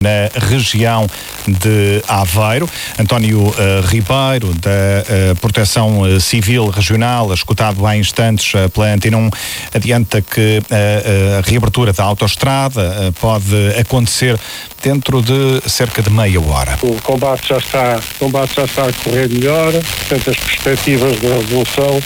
na região de Aveiro. António Ribeiro, da Proteção Civil Regional, escutado há instantes pela Antena 1, adianta que a reabertura da autoestrada pode acontecer dentro de cerca de meia hora. O combate já está a correr melhor, portanto as perspectivas de resolução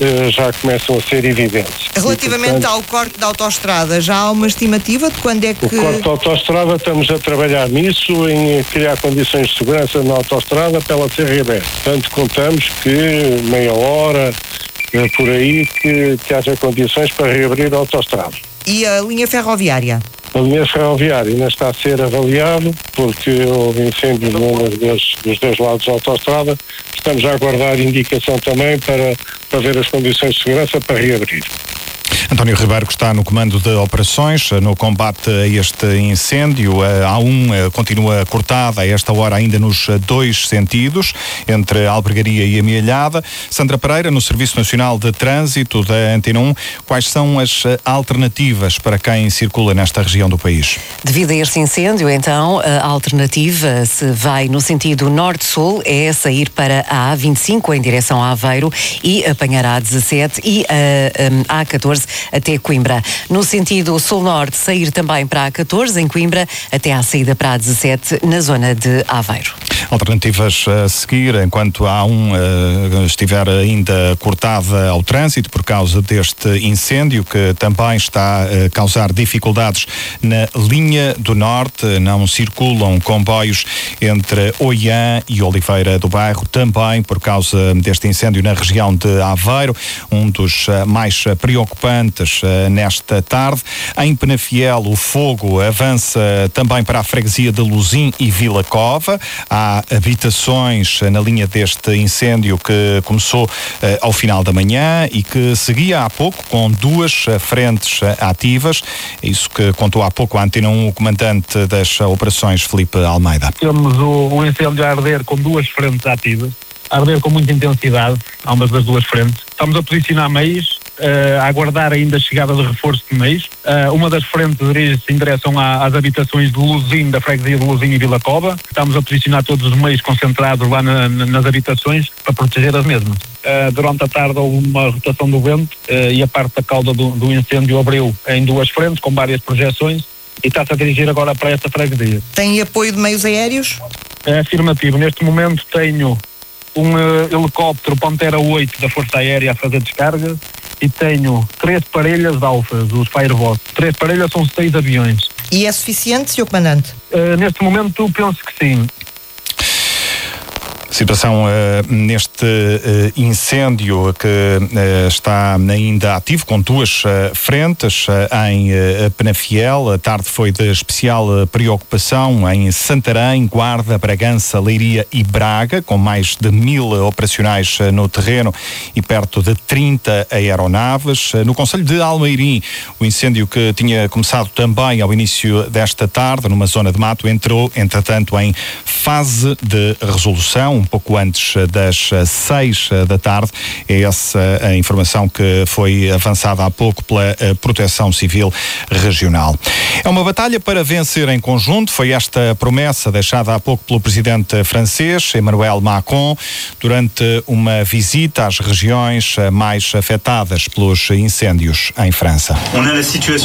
já começam a ser evidentes. Relativamente ao corte da autoestrada, já há uma estimativa de quando é que... O corte da autoestrada, estamos a trabalhar nisso, em criar condições de segurança na autoestrada para ela ser reaberta. Portanto, contamos que meia hora, por aí, que haja condições para reabrir a autoestrada. E a linha ferroviária? A linha ferroviária ainda está a ser avaliado, porque houve incêndio dos dois lados da autoestrada. Estamos a aguardar indicação também para ver as condições de segurança para reabrir. António Ribeiro, que está no comando de operações no combate a este incêndio. A A1 continua cortada a esta hora ainda nos dois sentidos, entre a Albergaria e a Amealhada. Sandra Pereira, no Serviço Nacional de Trânsito da Antena 1, quais são as alternativas para quem circula nesta região do país? Devido a este incêndio, então, a alternativa, se vai no sentido norte-sul, é sair para a A25 em direção a Aveiro e apanhar a A17 e a A14 até Coimbra. No sentido sul-norte, sair também para a A14 em Coimbra até à saída para a A17 na zona de Aveiro. Alternativas a seguir, enquanto a A1 estiver ainda cortada ao trânsito por causa deste incêndio, que também está a causar dificuldades na linha do norte. Não circulam comboios entre Oiã e Oliveira do Bairro, também por causa deste incêndio na região de Aveiro, um dos mais preocupantes nesta tarde. Em Penafiel, o fogo avança também para a freguesia de Luzim e Vila Cova. Há habitações na linha deste incêndio que começou ao final da manhã e que seguia há pouco com duas frentes ativas. É isso que contou há pouco a Antena 1 o comandante das operações, Filipe Almeida. Temos o incêndio a arder com duas frentes ativas, a arder com muita intensidade, ambas das duas frentes. Estamos a posicionar meios, a aguardar ainda a chegada de reforço de meios. Uma das frentes dirige-se em direção às habitações de Luzim, da freguesia de Luzim e Vila Cova. Estamos a posicionar todos os meios concentrados lá nas habitações para proteger as mesmas. Durante a tarde houve uma rotação do vento e a parte da cauda do incêndio abriu em duas frentes, com várias projeções, e está-se a dirigir agora para esta freguesia. Tem apoio de meios aéreos? É afirmativo. Neste momento tenho um helicóptero Pantera 8 da Força Aérea a fazer descarga e tenho 3 parelhas de Alfas, os Firebots. 3 parelhas são 6 aviões. E é suficiente, Sr. Comandante? Neste momento penso que sim. Situação neste incêndio que está ainda ativo, com duas frentes em Penafiel. A tarde foi de especial preocupação em Santarém, Guarda, Bragança, Leiria e Braga, com mais de 1000 operacionais no terreno e perto de 30 aeronaves. No concelho de Almeirim, o incêndio que tinha começado também ao início desta tarde, numa zona de mato, entrou, entretanto, em fase de resolução, um pouco antes das 6 da tarde. É essa a informação que foi avançada há pouco pela Proteção Civil Regional. É uma batalha para vencer em conjunto, foi esta promessa deixada há pouco pelo presidente francês, Emmanuel Macron, durante uma visita às regiões mais afetadas pelos incêndios em França. A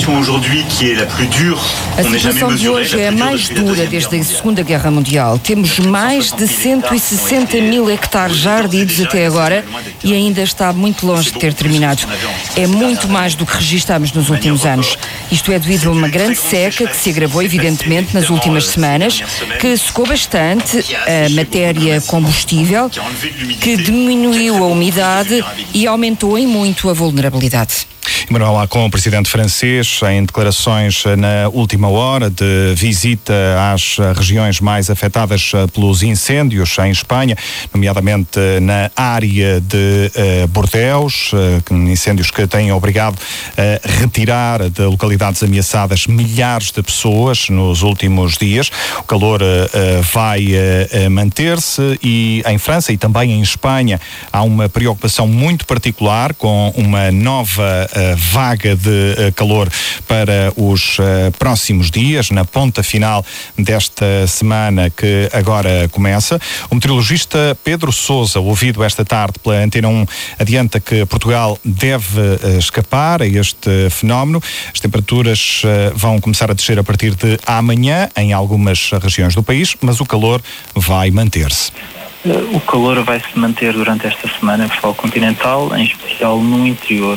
situação de hoje é a mais dura desde a Segunda Guerra Mundial. Temos mais de 160 mil hectares já ardidos até agora e ainda está muito longe de ter terminado. É muito mais do que registámos nos últimos anos. Isto é devido a uma grande seca que se agravou evidentemente nas últimas semanas, que secou bastante a matéria combustível, que diminuiu a umidade e aumentou em muito a vulnerabilidade. Emmanuel Macron, presidente francês, em declarações na última hora de visita às regiões mais afetadas pelos incêndios em Espanha, nomeadamente na área de Bordeus, incêndios que têm obrigado a retirar de localidades ameaçadas milhares de pessoas nos últimos dias. O calor vai manter-se e em França e também em Espanha há uma preocupação muito particular com uma nova vaga de calor para os próximos dias, na ponta final desta semana que agora começa. O meteorologista Pedro Sousa, ouvido esta tarde pela Antena 1, adianta que Portugal deve escapar a este fenómeno. As temperaturas vão começar a descer a partir de amanhã em algumas regiões do país, mas o calor vai manter-se. O calor vai se manter durante esta semana em Portugal continental, em especial no interior.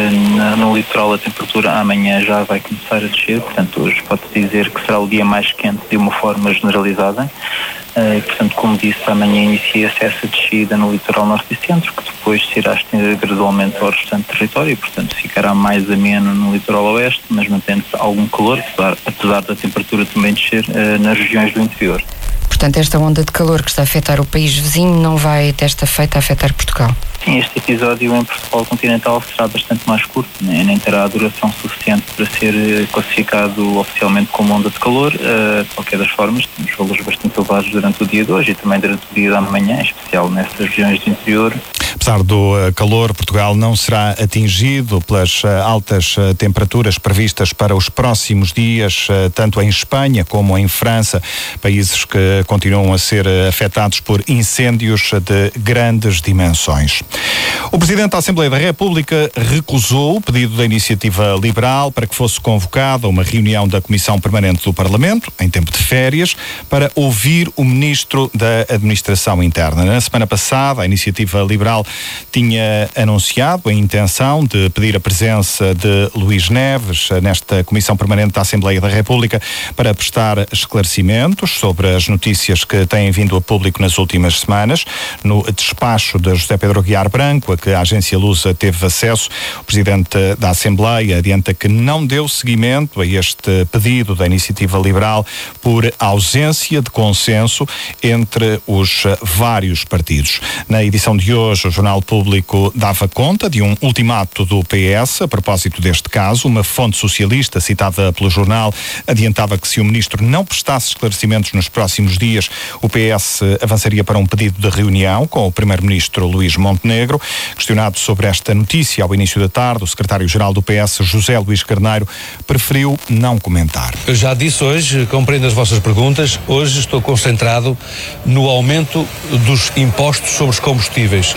No litoral a temperatura amanhã já vai começar a descer, portanto hoje pode-se dizer que será o dia mais quente de uma forma generalizada. Portanto, como disse, amanhã inicia-se essa descida no litoral norte e centro, que depois se irá estender gradualmente ao restante território, e portanto ficará mais ameno no litoral oeste, mas mantendo-se algum calor, apesar da temperatura também descer nas regiões do interior. Portanto, esta onda de calor que está a afetar o país vizinho não vai, desta feita, afetar Portugal? Sim, este episódio em Portugal continental será bastante mais curto, nem terá duração suficiente para ser classificado oficialmente como onda de calor. De qualquer das formas, temos valores bastante elevados durante o dia de hoje e também durante o dia da manhã, em especial nestas regiões do interior. Apesar do calor, Portugal não será atingido pelas altas temperaturas previstas para os próximos dias, tanto em Espanha como em França, países que continuam a ser afetados por incêndios de grandes dimensões. O Presidente da Assembleia da República recusou o pedido da Iniciativa Liberal para que fosse convocada uma reunião da Comissão Permanente do Parlamento, em tempo de férias, para ouvir o Ministro da Administração Interna. Na semana passada, a Iniciativa Liberal tinha anunciado a intenção de pedir a presença de Luís Neves nesta Comissão Permanente da Assembleia da República para prestar esclarecimentos sobre as notícias que têm vindo a público nas últimas semanas. No despacho de José Pedro Aguiar Branco, a que a agência Lusa teve acesso, o Presidente da Assembleia adianta que não deu seguimento a este pedido da Iniciativa Liberal por ausência de consenso entre os vários partidos. Na edição de hoje, o Jornal Público dava conta de um ultimato do PS a propósito deste caso. Uma fonte socialista citada pelo jornal adiantava que se o Ministro não prestasse esclarecimentos nos próximos dias, o PS avançaria para um pedido de reunião com o Primeiro-Ministro Luís Montenegro. Questionado sobre esta notícia ao início da tarde, o Secretário-Geral do PS, José Luís Carneiro, preferiu não comentar. Eu já disse hoje, compreendo as vossas perguntas, hoje estou concentrado no aumento dos impostos sobre os combustíveis.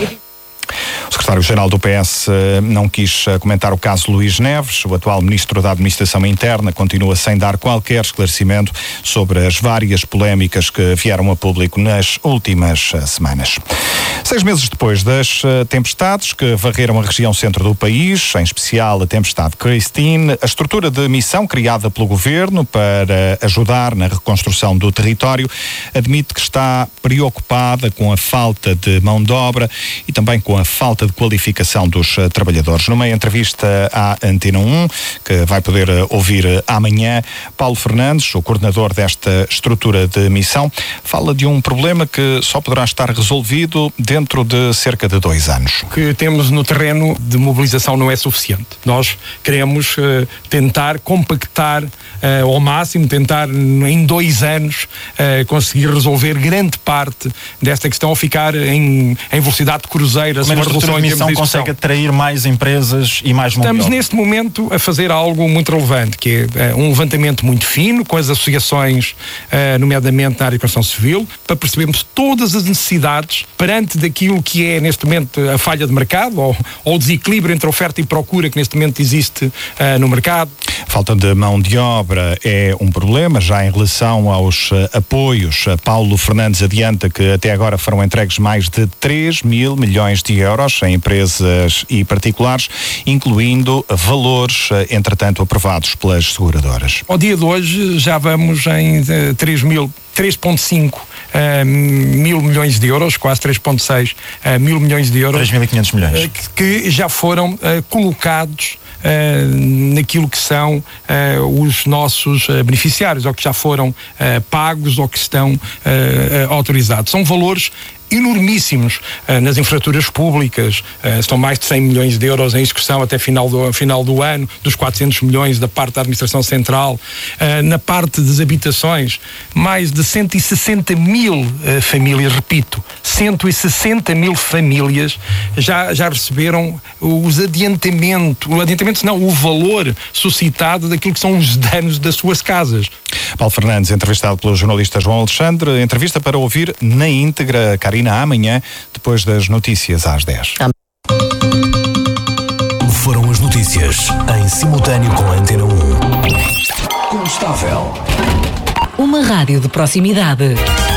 O secretário-geral do PS não quis comentar o caso Luís Neves. O atual ministro da Administração Interna continua sem dar qualquer esclarecimento sobre as várias polémicas que vieram a público nas últimas semanas. 6 meses depois das tempestades que varreram a região centro do país, em especial a tempestade Christine, a estrutura de missão criada pelo governo para ajudar na reconstrução do território admite que está preocupada com a falta de mão de obra e também com a falta de qualificação dos trabalhadores. Numa entrevista à Antena 1, que vai poder ouvir amanhã, Paulo Fernandes, o coordenador desta estrutura de missão, fala de um problema que só poderá estar resolvido dentro de cerca de 2 anos. O que temos no terreno de mobilização não é suficiente. Nós queremos tentar compactar ao máximo, tentar em 2 anos conseguir resolver grande parte desta questão, ou ficar em velocidade de cruzeiro. A estrutura de missão consegue atrair mais empresas e mais mão de obra. Estamos neste momento a fazer algo muito relevante, que é um levantamento muito fino com as associações, nomeadamente na área de construção civil, para percebermos todas as necessidades perante daquilo que é neste momento a falha de mercado ou o desequilíbrio entre oferta e procura que neste momento existe no mercado. Falta de mão de obra é um problema. Já em relação aos apoios, Paulo Fernandes adianta que até agora foram entregues mais de 3 mil milhões de euros em empresas e particulares, incluindo valores, entretanto, aprovados pelas seguradoras. Ao dia de hoje já vamos em 3,5 mil milhões de euros, quase 3,6 mil milhões de euros. 3.500 milhões. Que já foram colocados naquilo que são os nossos beneficiários, ou que já foram pagos ou que estão autorizados. São valores enormíssimos nas infraestruturas públicas. Estão mais de 100 milhões de euros em execução até final do ano, dos 400 milhões da parte da administração central. Na parte das habitações, mais de 160 mil famílias, repito, 160 mil famílias já receberam os o valor suscitado daquilo que são os danos das suas casas. Paulo Fernandes, entrevistado pelo jornalista João Alexandre, entrevista para ouvir na íntegra, Karina, amanhã, depois das notícias às 10. Foram as notícias em simultâneo com a Antena 1. Constável. Uma rádio de proximidade.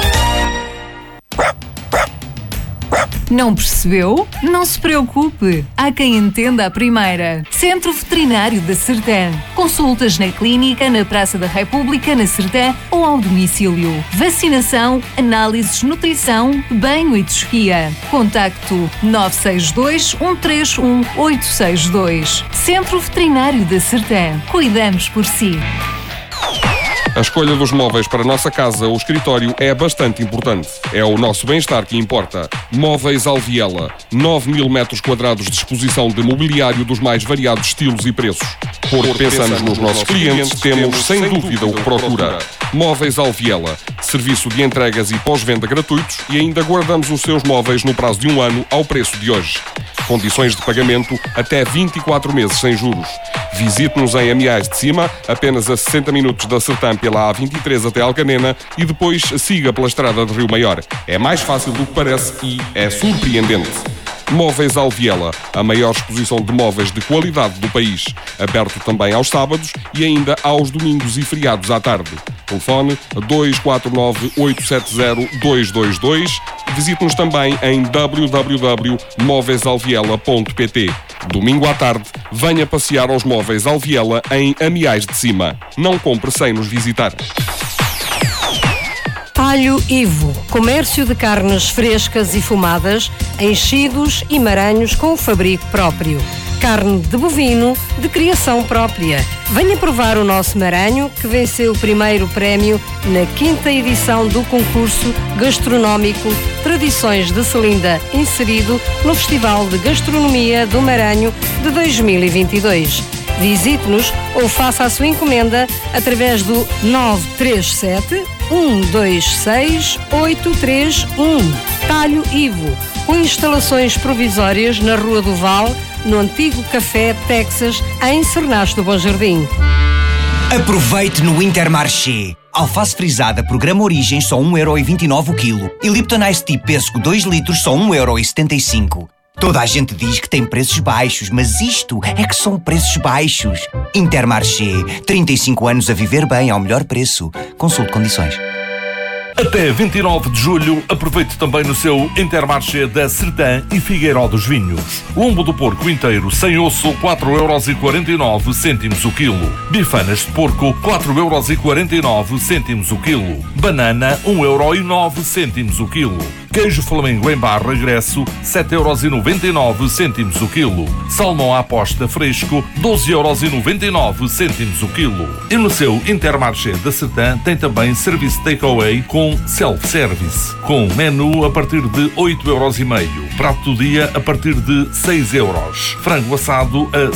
Não percebeu? Não se preocupe. Há quem entenda a primeira. Centro Veterinário da Sertã. Consultas na clínica, na Praça da República, na Sertã ou ao domicílio. Vacinação, análises, nutrição, banho e tosquia. Contacto 962-131-862. Centro Veterinário da Sertã. Cuidamos por si. A escolha dos móveis para a nossa casa ou escritório é bastante importante. É o nosso bem-estar que importa. Móveis Alviela. 9.000 metros quadrados de exposição de mobiliário dos mais variados estilos e preços. Porque pensamos nos nossos clientes, temos sem dúvida o que procura. Móveis Alviela. Serviço de entregas e pós-venda gratuitos e ainda guardamos os seus móveis no prazo de 1 ano ao preço de hoje. Condições de pagamento até 24 meses sem juros. Visite-nos em Amiais de Cima, apenas a 60 minutos da Sertã pela A23 até Alcanena e depois siga pela estrada de Rio Maior. É mais fácil do que parece e é surpreendente. Móveis Alviela, a maior exposição de móveis de qualidade do país. Aberto também aos sábados e ainda aos domingos e feriados à tarde. Telefone 249-870-222. Visite-nos também em www.móveisalviela.pt. Domingo à tarde, venha passear aos Móveis Alviela em Amiais de Cima. Não compre sem nos visitar. Talho Ivo, comércio de carnes frescas e fumadas, enchidos e maranhos com o fabrico próprio. Carne de bovino de criação própria. Venha provar o nosso maranho que venceu o primeiro prémio na 5ª edição do concurso gastronómico Tradições de Selinda, inserido no Festival de Gastronomia do Maranho de 2022. Visite-nos ou faça a sua encomenda através do 937-126-831. Talho Ivo, com instalações provisórias na Rua do Val, no antigo Café Texas, em Cernache do Bom Jardim. Aproveite no Intermarché. Alface frisada programa Origens só 1,29€ o quilo. E Lipton Ice Tea Pêssego 2 litros só 1,75€. Toda a gente diz que tem preços baixos, mas isto é que são preços baixos. Intermarché, 35 anos a viver bem ao melhor preço. Consulte condições. Até 29 de julho, aproveite também no seu Intermarché da Sertã e Figueiró dos Vinhos. Lombo do porco inteiro, sem osso, 4,49€ o quilo. Bifanas de porco, 4,49€ o quilo. Banana, 1,09€ o quilo. Queijo Flamengo em barra regresso, 7,99€ o quilo. Salmão à posta fresco, 12,99€ o quilo. E no seu Intermarché da Sertã tem também serviço takeaway com self-service, com menu a partir de 8,5€. Prato do dia a partir de 6€. Frango assado a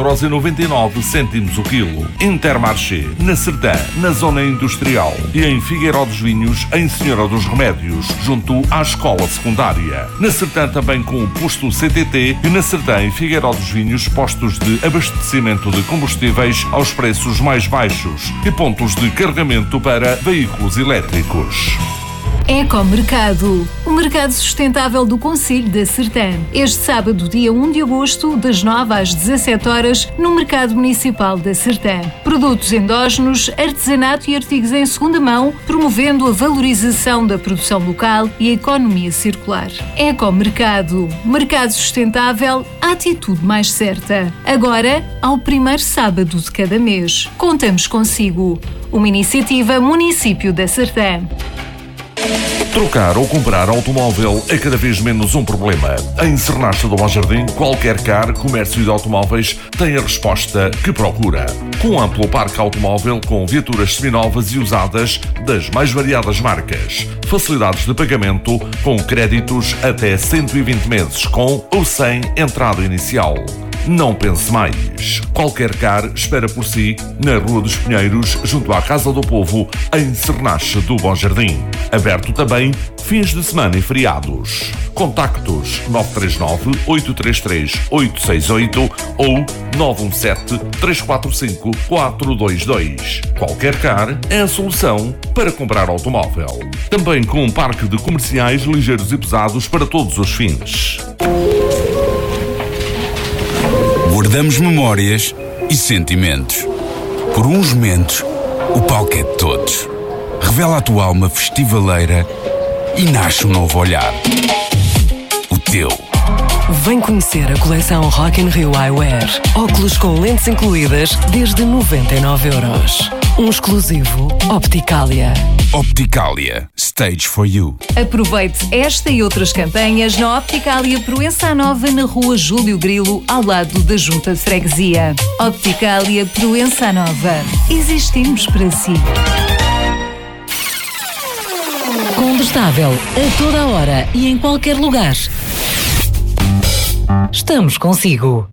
7,99€ o quilo. Intermarché, na Sertã, na zona industrial. E em Figueiró dos Vinhos, em Senhora dos Remédios, junto à escola secundária. Na Sertã também com o posto CTT e na Sertã e Figueiró dos Vinhos postos de abastecimento de combustíveis aos preços mais baixos e pontos de carregamento para veículos elétricos. Ecomercado, o mercado sustentável do Concelho da Sertã. Este sábado, dia 1 de agosto, das 9 às 17 horas, no Mercado Municipal da Sertã. Produtos endógenos, artesanato e artigos em segunda mão, promovendo a valorização da produção local e a economia circular. Ecomercado, mercado sustentável, a atitude mais certa. Agora, ao primeiro sábado de cada mês. Contamos consigo. Uma iniciativa Município da Sertã. Trocar ou comprar automóvel é cada vez menos um problema. Em Sernacha do Bom Jardim, qualquer car, comércio de automóveis tem a resposta que procura. Com amplo parque automóvel com viaturas seminovas e usadas das mais variadas marcas. Facilidades de pagamento com créditos até 120 meses com ou sem entrada inicial. Não pense mais. Qualquer car espera por si na Rua dos Pinheiros, junto à Casa do Povo, em Sernacha do Bom Jardim. Aberto também fins de semana e feriados. Contactos 939-833-868 ou 917-345-422. Qualquer car é a solução para comprar automóvel. Também com um parque de comerciais ligeiros e pesados para todos os fins. Guardamos memórias e sentimentos. Por uns momentos, o palco é de todos. Revela a tua alma festivaleira e nasce um novo olhar. O teu. Vem conhecer a coleção Rock in Rio Eyewear. Óculos com lentes incluídas desde 99€. Um exclusivo Opticalia. Opticalia. Stage for you. Aproveite esta e outras campanhas na Opticalia Proença Nova, na Rua Júlio Grilo, ao lado da Junta de Freguesia. Opticalia Proença Nova. Existimos para si. Combustável a toda a hora e em qualquer lugar. Estamos consigo.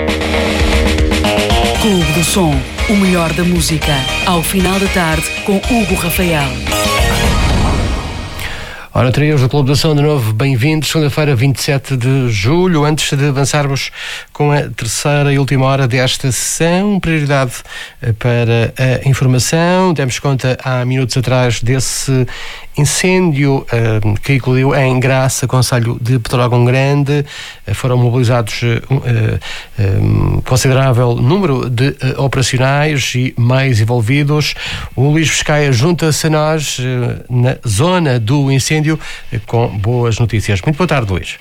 Clube do Som, o melhor da música. Ao final da tarde, com Hugo Rafael. Ora, trios do Clube do Som de novo, bem-vindos. Segunda-feira, 27 de julho. Antes de avançarmos com a terceira e última hora desta sessão, prioridade para a informação. Demos conta há minutos atrás desse incêndio que eclodiu em Graça, concelho de Pedrógão Grande. Foram mobilizados considerável número de operacionais e meios envolvidos. O Luís Pescaia junta-se a nós na zona do incêndio com boas notícias. Muito boa tarde, Luís.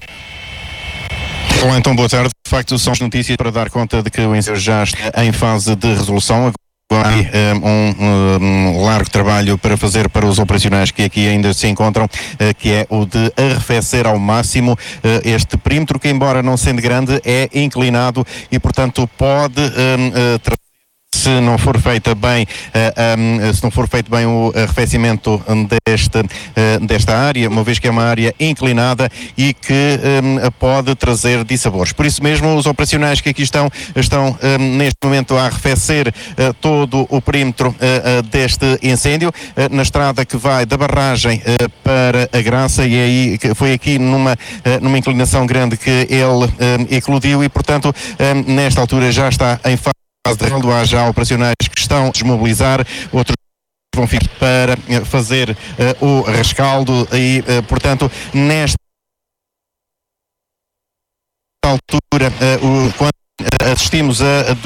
Olá, então boa tarde. De facto, são as notícias para dar conta de que o incêndio já está em fase de resolução. Agora um largo trabalho para fazer para os operacionais que aqui ainda se encontram, que é o de arrefecer ao máximo este perímetro, que embora não sendo grande, é inclinado e, portanto, pode se não for feito bem o arrefecimento desta área, uma vez que é uma área inclinada e que pode trazer dissabores. Por isso mesmo, os operacionais que aqui estão neste momento a arrefecer todo o perímetro deste incêndio, na estrada que vai da barragem para a Graça, e aí foi aqui numa inclinação grande que ele eclodiu e, portanto, nesta altura já está em fase de reldoagem. Há operacionais que estão a desmobilizar, outros vão ficar para fazer o rescaldo e, portanto, nesta altura, quando assistimos a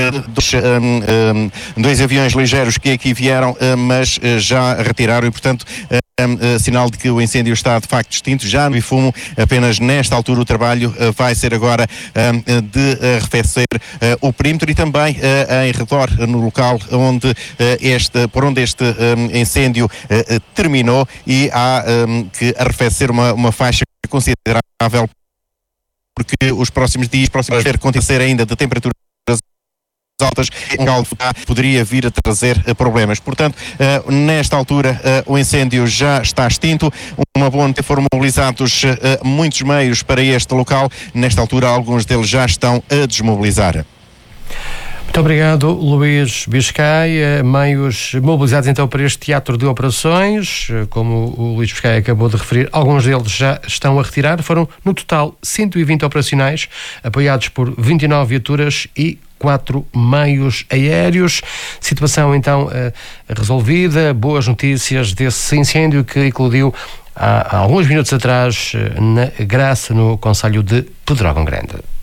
dois aviões ligeiros que aqui vieram, mas já retiraram e, portanto, sinal de que o incêndio está de facto extinto, já no fumo. Apenas nesta altura o trabalho vai ser agora de arrefecer o perímetro e também em redor, no local por onde este incêndio terminou, e há que arrefecer uma faixa considerável, porque os próximos dias vai acontecer ainda de temperaturas altas, poderia vir a trazer problemas. Portanto, nesta altura o incêndio já está extinto. Uma boa notícia, foram mobilizados muitos meios para este local. Nesta altura, alguns deles já estão a desmobilizar. Muito obrigado, Luís Pescaia. Meios mobilizados então para este teatro de operações, como o Luís Pescaia acabou de referir, alguns deles já estão a retirar. Foram no total 120 operacionais, apoiados por 29 viaturas e 4 meios aéreos. Situação então resolvida. Boas notícias desse incêndio que eclodiu há alguns minutos atrás na Graça, no concelho de Pedrógão Grande.